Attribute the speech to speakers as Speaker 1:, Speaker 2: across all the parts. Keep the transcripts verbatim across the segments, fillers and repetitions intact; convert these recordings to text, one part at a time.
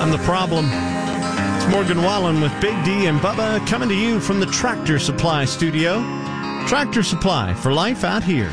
Speaker 1: I'm the problem. It's Morgan Wallen with Big D and Bubba coming to you from the Tractor Supply studio. Tractor Supply for life out here.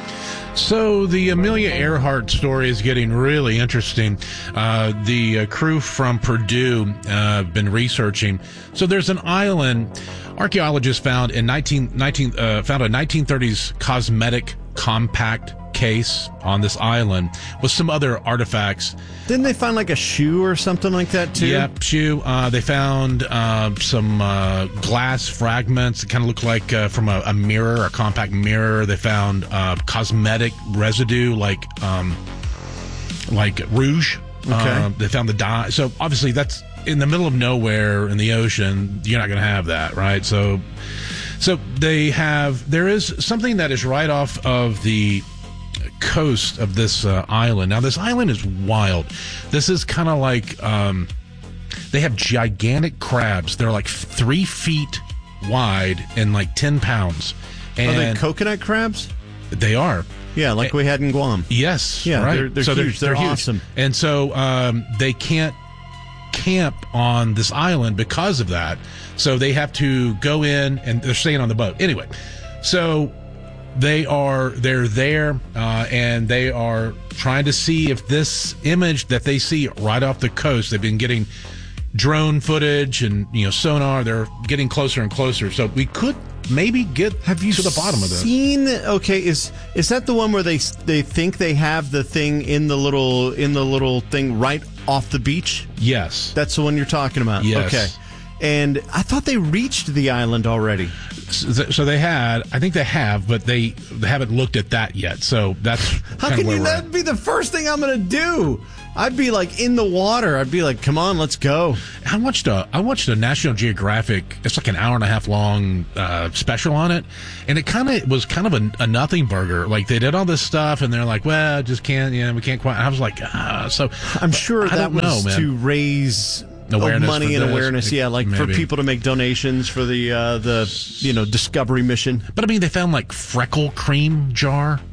Speaker 2: So the Amelia Earhart story is getting really interesting. Uh, the uh, crew from Purdue uh, have been researching. So there's an island archaeologists found in nineteen, nineteen uh, found a nineteen thirties cosmetic compact case on this island with some other artifacts.
Speaker 1: Didn't they find like a shoe or something like that too?
Speaker 2: Yeah, shoe. Uh, they found uh, some uh, glass fragments that kind of look like uh, from a, a mirror, a compact mirror. They found uh, cosmetic residue like um, like rouge.
Speaker 1: Okay.
Speaker 2: Uh, they found the dye. So obviously that's in the middle of nowhere in the ocean. You're not going to have that, right? So, so they have. There is something that is right off of the coast of this uh, island. Now, this island is wild. This is kind of like um, they have gigantic crabs. They're like three feet wide and like ten pounds. And
Speaker 1: are they coconut crabs?
Speaker 2: They are.
Speaker 1: Yeah, like we had in Guam.
Speaker 2: Yes.
Speaker 1: Yeah,
Speaker 2: right.
Speaker 1: they're, they're
Speaker 2: so
Speaker 1: huge. They're,
Speaker 2: they're, they're
Speaker 1: awesome.
Speaker 2: Huge. And so um, they can't camp on this island because of that. So they have to go in, and they're staying on the boat. Anyway, so they are they're there, uh, and they are trying to see if this image that they see right off the coast. They've been getting drone footage and you know sonar. They're getting closer and closer. So we could maybe get
Speaker 1: have you
Speaker 2: to the bottom of this.
Speaker 1: Seen? Okay, is is that the one where they they think they have the thing in the little in the little thing right off the beach?
Speaker 2: Yes,
Speaker 1: that's the one you're talking about.
Speaker 2: Yes.
Speaker 1: Okay. And I thought they reached the island already.
Speaker 2: So they had, I think they have, but they, they haven't looked at that yet. So that's
Speaker 1: how can you that be the first thing I'm going to do? I'd be like in the water. I'd be like, come on, let's go.
Speaker 2: I watched a I watched a National Geographic. It's like an hour and a half long uh, special on it, and it kind of was kind of a, a nothing burger. Like they did all this stuff, and they're like, well, just can't, you know, we can't quite. I was like, ah, so
Speaker 1: I'm sure
Speaker 2: I
Speaker 1: that was
Speaker 2: know,
Speaker 1: to raise
Speaker 2: awareness
Speaker 1: money and
Speaker 2: this.
Speaker 1: awareness, yeah, like
Speaker 2: Maybe.
Speaker 1: for people to make donations for the uh, the you know discovery mission.
Speaker 2: But I mean, they found like freckle cream jar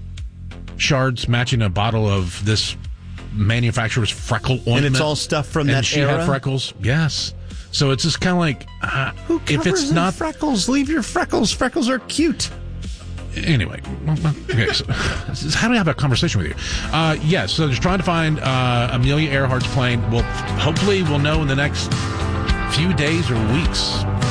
Speaker 2: shards matching a bottle of this manufacturer's freckle ointment,
Speaker 1: and it's all stuff from
Speaker 2: and
Speaker 1: that
Speaker 2: she
Speaker 1: era.
Speaker 2: had freckles, yes. So it's just kind of like uh,
Speaker 1: who
Speaker 2: if it's not
Speaker 1: freckles, leave your freckles. Freckles are cute.
Speaker 2: Anyway, okay, so, how do I have a conversation with you? Uh, yes, yeah, so they're trying to find uh, Amelia Earhart's plane. Well, hopefully we'll know in the next few days or weeks.